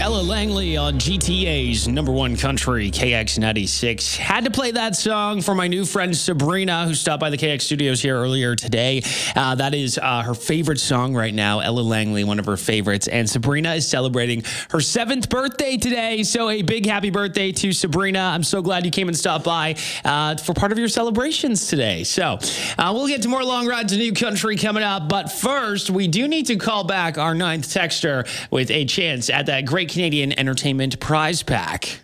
Ella Langley on GTA's number one country, KX96. Had to play that song for my new friend Sabrina, who stopped by the KX studios here earlier today. That is her favorite song right now, Ella Langley, one of her favorites. And Sabrina is celebrating her 7th birthday today. So a big happy birthday to Sabrina. I'm so glad you came and stopped by for part of your celebrations today. So we'll get to more Long Ride to New Country coming up. But first, we do need to call back our 9th texter with a chance at that Great Canadian Entertainment prize pack.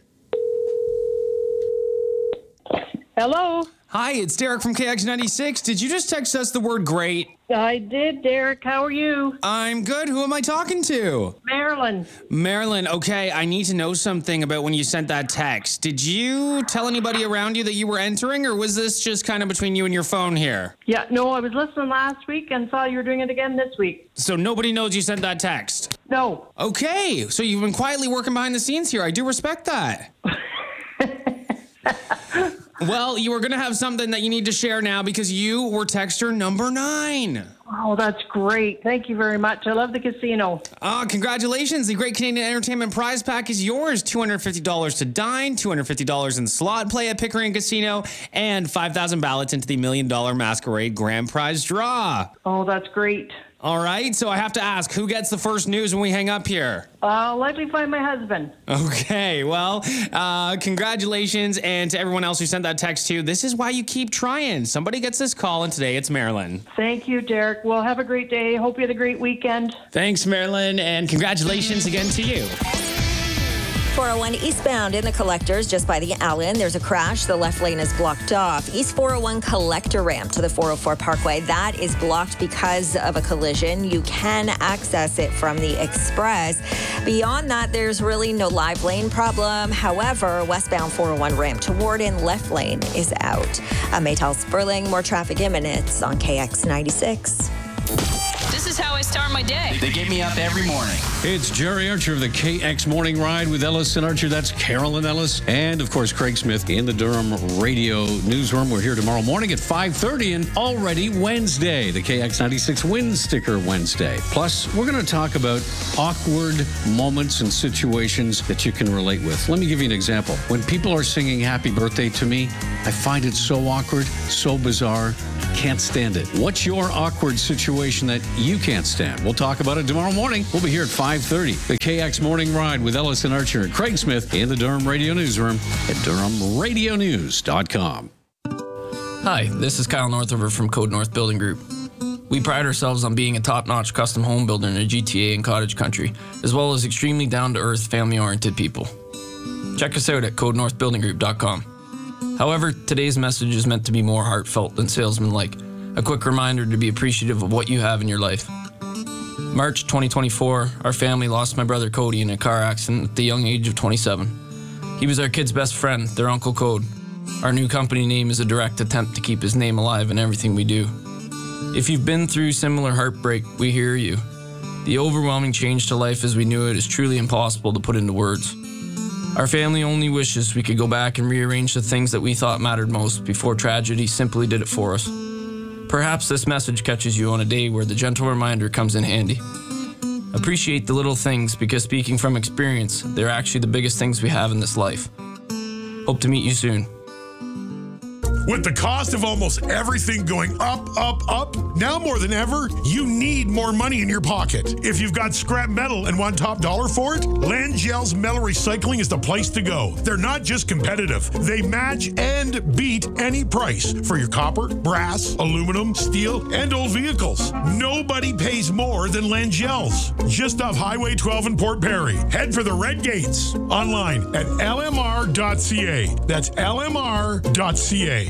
Hello. Hi, it's Derek from KX96. Did you just text us the word great? I did, Derek. How are you? I'm good. Who am I talking to? Marilyn. Marilyn, okay, I need to know something about when you sent that text. Did you tell anybody around you that you were entering, or was this just kind of between you and your phone here? Yeah, no, I was listening last week and saw you were doing it again this week. So nobody knows you sent that text? No. Okay, so you've been quietly working behind the scenes here. I do respect that. Well, you are going to have something that you need to share now because you were texter number 9. Oh, that's great. Thank you very much. I love the casino. Congratulations. The Great Canadian Entertainment prize pack is yours. $250 to dine, $250 in slot play at Pickering Casino, and 5,000 ballots into the $1 Million Masquerade Grand Prize draw. Oh, that's great. All right, so I have to ask, who gets the first news when we hang up here? I'll likely find my husband. Okay, well, congratulations, and to everyone else who sent that text to, this is why you keep trying. Somebody gets this call, and today it's Marilyn. Thank you, Derek. Well, have a great day. Hope you had a great weekend. Thanks, Marilyn, and congratulations again to you. 401 eastbound in the Collectors, just by the Allen. There's a crash. The left lane is blocked off. East 401 Collector ramp to the 404 Parkway. That is blocked because of a collision. You can access it from the Express. Beyond that, there's really no live lane problem. However, westbound 401 ramp to Warden, left lane is out. Maytal Sperling, more traffic imminent on KX96. This is how I start my day. They get me up every morning. It's Jerry Archer of the KX Morning Ride with Ellis and Archer. That's Carolyn Ellis. And, of course, Craig Smith in the Durham Radio Newsroom. We're here tomorrow morning at 5:30 and already Wednesday, the KX96 Win Sticker Wednesday. Plus, we're going to talk about awkward moments and situations that you can relate with. Let me give you an example. When people are singing happy birthday to me, I find it so awkward, so bizarre. Can't stand it. What's your awkward situation that you can't stand? We'll talk about it tomorrow morning. We'll be here at 5:30. The KX Morning Ride with Ellis and Archer and Craig Smith in the Durham Radio Newsroom at DurhamRadioNews.com. Hi, this is Kyle Northover from Code North Building Group. We pride ourselves on being a top-notch custom home builder in the GTA and cottage country, as well as extremely down-to-earth, family-oriented people. Check us out at CodeNorthBuildingGroup.com. However, today's message is meant to be more heartfelt than salesman-like. A quick reminder to be appreciative of what you have in your life. March 2024, our family lost my brother Cody in a car accident at the young age of 27. He was our kid's best friend, their Uncle Code. Our new company name is a direct attempt to keep his name alive in everything we do. If you've been through similar heartbreak, we hear you. The overwhelming change to life as we knew it is truly impossible to put into words. Our family only wishes we could go back and rearrange the things that we thought mattered most before tragedy simply did it for us. Perhaps this message catches you on a day where the gentle reminder comes in handy. Appreciate the little things because, speaking from experience, they're actually the biggest things we have in this life. Hope to meet you soon. With the cost of almost everything going up, now more than ever, you need more money in your pocket. If you've got scrap metal and want top dollar for it, Langell's Metal Recycling is the place to go. They're not just competitive. They match and beat any price for your copper, brass, aluminum, steel, and old vehicles. Nobody pays more than Langell's. Just off Highway 12 in Port Perry. Head for the Red Gates. Online at lmr.ca. That's lmr.ca.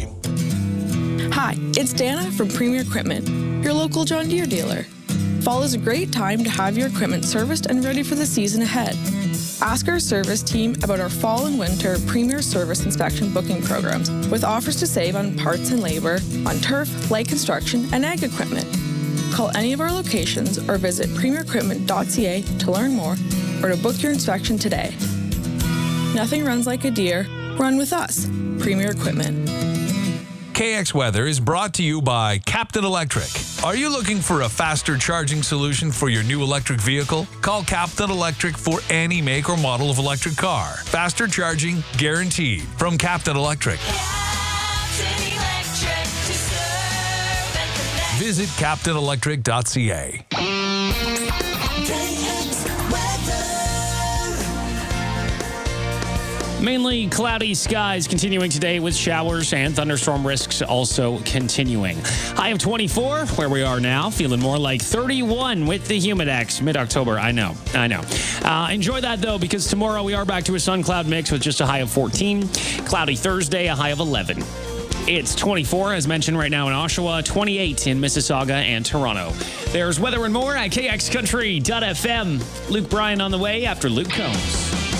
Hi, it's Dana from Premier Equipment, your local John Deere dealer. Fall is a great time to have your equipment serviced and ready for the season ahead. Ask our service team about our fall and winter Premier Service Inspection booking programs with offers to save on parts and labor, on turf, light construction, and ag equipment. Call any of our locations or visit premierequipment.ca to learn more or to book your inspection today. Nothing runs like a Deere. Run with us. Premier Equipment. KX Weather is brought to you by Captain Electric. Are you looking for a faster charging solution for your new electric vehicle? Call Captain Electric for any make or model of electric car. Faster charging guaranteed from Captain Electric. Visit captainelectric.ca. Mainly cloudy skies continuing today with showers and thunderstorm risks also continuing. High of 24 where we are now, feeling more like 31 with the Humidex. Mid-October, I know. Enjoy that though, because tomorrow we are back to a sun-cloud mix with just a high of 14. Cloudy Thursday, a high of 11. It's 24, as mentioned right now in Oshawa, 28 in Mississauga and Toronto. There's weather and more at kxcountry.fm. Luke Bryan on the way after Luke Combs.